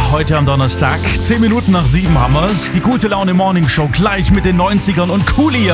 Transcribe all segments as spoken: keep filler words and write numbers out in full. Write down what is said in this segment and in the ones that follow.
heute am Donnerstag. Zehn Minuten nach sieben haben wir's. Die gute Laune Morning Show gleich mit den neunzigern und Coolio.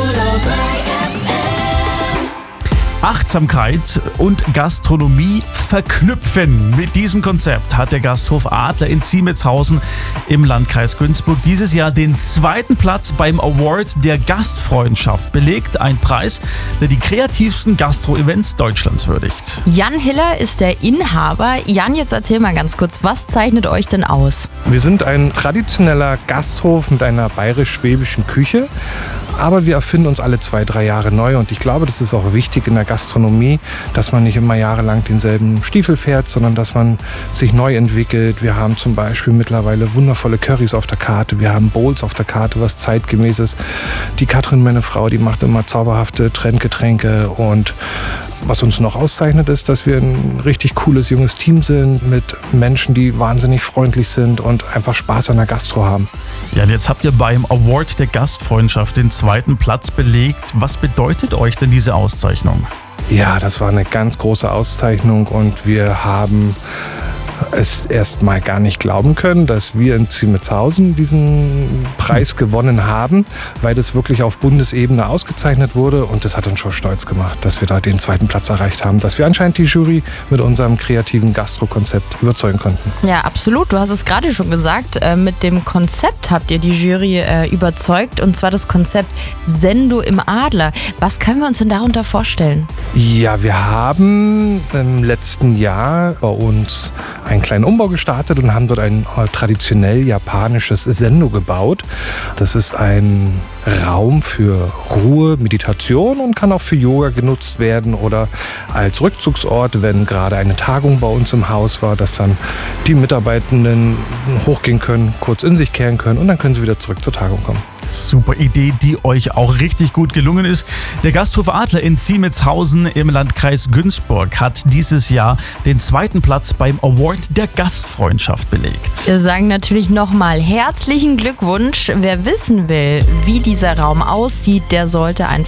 Achtsamkeit und Gastronomie verknüpfen. Mit diesem Konzept hat der Gasthof Adler in Ziemetshausen im Landkreis Günzburg dieses Jahr den zweiten Platz beim Award der Gastfreundschaft belegt. Ein Preis, der die kreativsten Gastro-Events Deutschlands würdigt. Jan Hiller ist der Inhaber. Jan, jetzt erzähl mal ganz kurz, was zeichnet euch denn aus? Wir sind ein traditioneller Gasthof mit einer bayerisch-schwäbischen Küche. Aber wir erfinden uns alle zwei, drei Jahre neu und ich glaube, das ist auch wichtig in der Gastronomie, dass man nicht immer jahrelang denselben Stiefel fährt, sondern dass man sich neu entwickelt. Wir haben zum Beispiel mittlerweile wundervolle Currys auf der Karte, wir haben Bowls auf der Karte, was zeitgemäß ist. Die Katrin, meine Frau, die macht immer zauberhafte Trendgetränke und was uns noch auszeichnet, ist, dass wir ein richtig cooles, junges Team sind mit Menschen, die wahnsinnig freundlich sind und einfach Spaß an der Gastro haben. Ja, jetzt habt ihr beim Award der Gastfreundschaft den zweiten Platz belegt. Was bedeutet euch denn diese Auszeichnung? Ja, das war eine ganz große Auszeichnung und wir haben es erst mal gar nicht glauben können, dass wir in Ziemetshausen diesen Preis gewonnen haben, weil das wirklich auf Bundesebene ausgezeichnet wurde und das hat uns schon stolz gemacht, dass wir da den zweiten Platz erreicht haben, dass wir anscheinend die Jury mit unserem kreativen Gastro-Konzept überzeugen konnten. Ja, absolut. Du hast es gerade schon gesagt, mit dem Konzept habt ihr die Jury überzeugt und zwar das Konzept Sendo im Adler. Was können wir uns denn darunter vorstellen? Ja, wir haben im letzten Jahr bei uns einen kleinen Umbau gestartet und haben dort ein traditionell japanisches Sendo gebaut. Das ist ein Raum für Ruhe, Meditation und kann auch für Yoga genutzt werden oder als Rückzugsort, wenn gerade eine Tagung bei uns im Haus war, dass dann die Mitarbeitenden hochgehen können, kurz in sich kehren können und dann können sie wieder zurück zur Tagung kommen. Super Idee, die euch auch richtig gut gelungen ist. Der Gasthof Adler in Ziemetshausen im Landkreis Günzburg hat dieses Jahr den zweiten Platz beim Award der Gastfreundschaft belegt. Wir sagen natürlich nochmal herzlichen Glückwunsch. Wer wissen will, wie dieser Raum aussieht, der sollte einfach